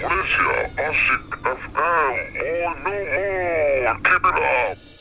Malaysia Asyik FM. More, no more. Keep it up.